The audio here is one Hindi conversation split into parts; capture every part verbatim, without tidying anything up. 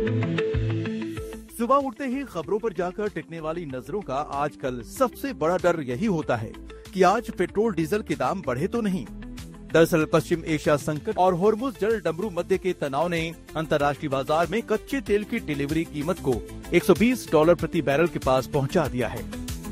सुबह उठते ही खबरों पर जाकर टिकने वाली नजरों का आजकल सबसे बड़ा डर यही होता है कि आज पेट्रोल डीजल के दाम बढ़े तो नहीं। दरअसल पश्चिम एशिया संकट और होर्मुज जल डमरू मध्य के तनाव ने अंतर्राष्ट्रीय बाजार में कच्चे तेल की डिलीवरी कीमत को एक सौ बीस डॉलर प्रति बैरल के पास पहुंचा दिया है।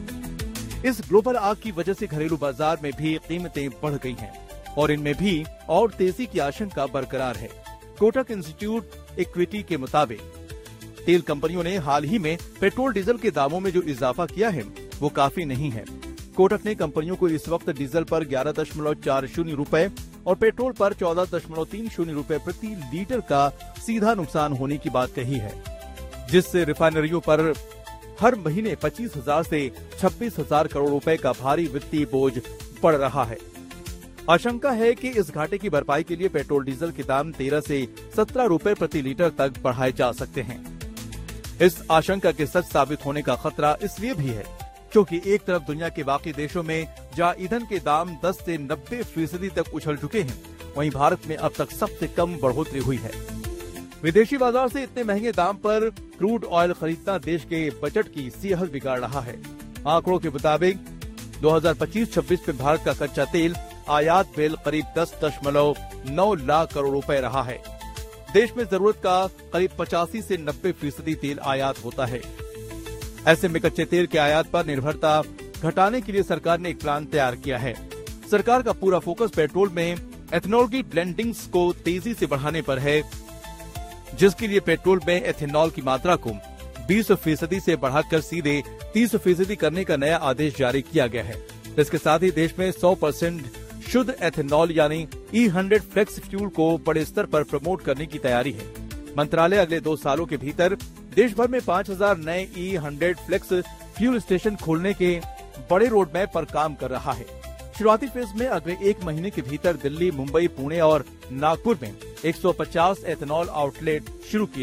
इस ग्लोबल आग की वजह से घरेलू बाजार में भी कीमतें बढ़ गई हैं और इनमें भी और तेजी की आशंका बरकरार है। कोटक इंस्टीट्यूट इक्विटी के मुताबिक तेल कंपनियों ने हाल ही में पेट्रोल डीजल के दामों में जो इजाफा किया है वो काफी नहीं है। कोटक ने कंपनियों को इस वक्त डीजल पर ग्यारह दशमलव चार शून्य रूपए और पेट्रोल पर चौदह दशमलव तीन शून्य रूपए प्रति लीटर का सीधा नुकसान होने की बात कही है, जिससे रिफाइनरियों पर हर महीने पच्चीस हजार से छब्बीस हजार करोड़ रुपए का भारी वित्तीय बोझ पड़ रहा है। आशंका है कि इस घाटे की भरपाई के लिए पेट्रोल डीजल के दाम तेरह से सत्रह रुपए प्रति लीटर तक बढ़ाए जा सकते हैं। इस आशंका के सच साबित होने का खतरा इसलिए भी है क्योंकि एक तरफ दुनिया के बाकी देशों में जहां ईंधन के दाम दस से नब्बे फीसदी तक उछल चुके हैं, वहीं भारत में अब तक सबसे कम बढ़ोतरी हुई है। विदेशी बाजार से इतने महंगे दाम पर क्रूड ऑयल खरीदना देश के बजट की सेहत बिगाड़ रहा है। आंकड़ों के मुताबिक दो हज़ार पच्चीस छब्बीस में भारत का कच्चा तेल आयात बिल करीब दस दशमलव नौ लाख करोड़ रुपए रहा है। देश में जरूरत का करीब पचासी से नब्बे फीसदी तेल आयात होता है। ऐसे में कच्चे तेल के आयात पर निर्भरता घटाने के लिए सरकार ने एक प्लान तैयार किया है। सरकार का पूरा फोकस पेट्रोल में एथेनॉल की ब्लेंडिंग्स को तेजी से बढ़ाने पर है, जिसके लिए पेट्रोल में एथेनॉल की मात्रा को बीस फीसदी से बढ़ाकर सीधे तीस फीसदी करने का नया आदेश जारी किया गया है। इसके साथ ही देश में सौ परसेंट शुद्ध एथेनॉल यानी ई हंड्रेड फ्लेक्स फ्यूल को बड़े स्तर पर प्रमोट करने की तैयारी है। मंत्रालय अगले दो सालों के भीतर देश भर में पाँच हज़ार नए ई हंड्रेड फ्लेक्स फ्यूल स्टेशन खोलने के बड़े रोड मैप पर काम कर रहा है। शुरुआती फेज में अगले एक महीने के भीतर दिल्ली, मुंबई, पुणे और नागपुर में एक सौ पचास एथेनॉल आउटलेट शुरू किए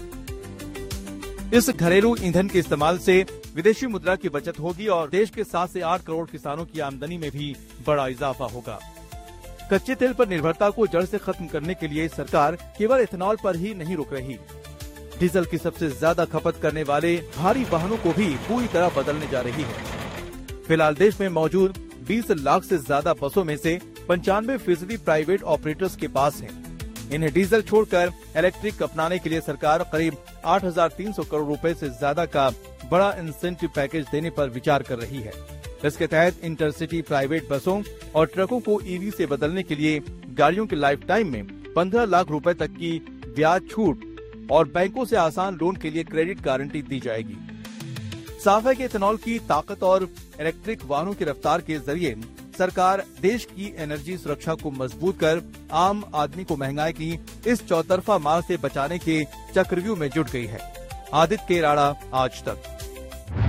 जाएंगे। इस घरेलू ईंधन के इस्तेमाल से विदेशी मुद्रा की बचत होगी और देश के सात से आठ करोड़ किसानों की आमदनी में भी बड़ा इजाफा होगा। कच्चे तेल पर निर्भरता को जड़ से खत्म करने के लिए सरकार केवल एथेनॉल पर ही नहीं रुक रही, डीजल की सबसे ज्यादा खपत करने वाले भारी वाहनों को भी पूरी तरह बदलने जा रही है। फिलहाल देश में मौजूद बीस लाख से ज्यादा बसों में से पंचानवे फीसदी प्राइवेट ऑपरेटर्स के पास हैं। इन्हें डीजल छोड़कर इलेक्ट्रिक अपनाने के लिए सरकार करीब आठ हज़ार तीन सौ करोड़ रुपए से ज्यादा का बड़ा इंसेंटिव पैकेज देने पर विचार कर रही है। इसके तहत इंटरसिटी प्राइवेट बसों और ट्रकों को ईवी से बदलने के लिए गाड़ियों के लाइफ टाइम में पंद्रह लाख रुपए तक की ब्याज छूट और बैंकों से आसान लोन के लिए क्रेडिट गारंटी दी जाएगी। साफ है कि एथेनॉल की ताकत और इलेक्ट्रिक वाहनों की रफ्तार के जरिए सरकार देश की एनर्जी सुरक्षा को मजबूत कर आम आदमी को महंगाई की इस चौतरफा मार से बचाने के चक्रव्यूह में जुट गई है। आदित्य केराड़ा, आज तक।